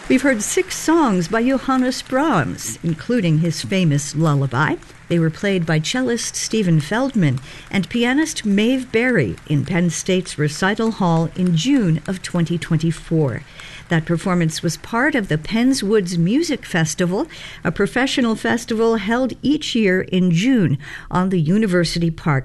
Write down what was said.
We've heard 6 songs by Johannes Brahms, including his famous Lullaby. They were played by cellist Stephen Feldman and pianist Maeve Berry in Penn State's Recital Hall in June of 2024. That performance was part of the Penns Woods Music Festival, a professional festival held each year in June on the University Park